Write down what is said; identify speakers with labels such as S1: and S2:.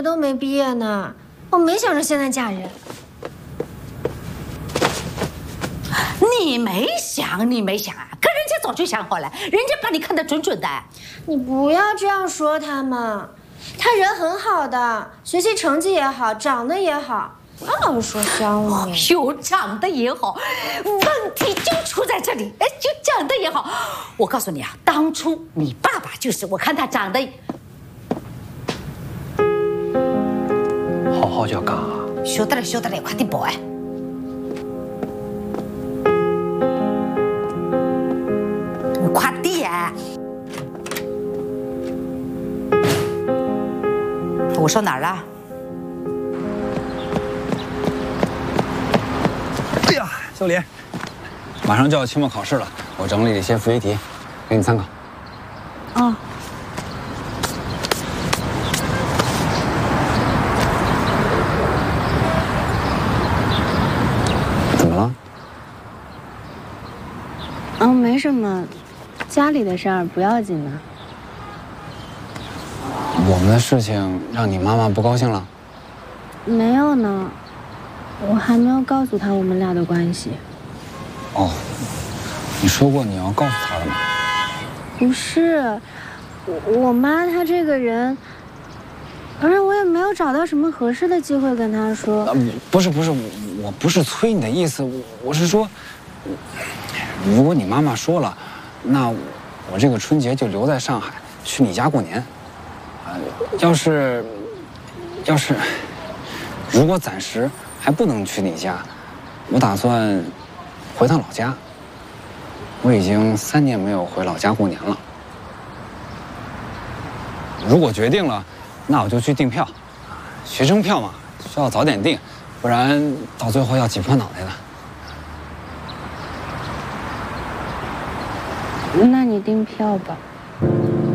S1: 学都没毕业呢，我没想着现在嫁人。
S2: 你没想啊，可人家早就想好了，人家把你看得准准的。
S1: 你不要这样说他嘛，他人很好的，学习成绩也好，长得也好，不要老是说香我。
S2: 哟，长得也好，问题就出在这里。哎，就长得也好。我告诉你啊，当初你爸爸就是，我看他长得
S3: 好就要干啊！
S2: 晓得了，快点跑哎！快点！我说哪儿了？
S3: 哎呀，小李，马上就要期末考试了，我整理了一些复习题，给你参考。
S1: 哦。
S3: 怎么了？
S4: 没什么，家里的事儿不要紧的。
S3: 我们的事情让你妈妈不高兴了？
S4: 没有呢，我还没有告诉她我们俩的关系。
S3: 哦，你说过你要告诉她的吗？
S4: 不是，我妈她这个人，而且我也没有找到什么合适的机会跟她说。
S3: 不是，我不是催你的意思，我是说，如果你妈妈说了，那我这个春节就留在上海，去你家过年。要是，如果暂时还不能去你家，我打算回趟老家。我已经3年没有回老家过年了。如果决定了，那我就去订票。学生票嘛，需要早点订，不然到最后要挤破脑袋的。
S4: 那你订票吧。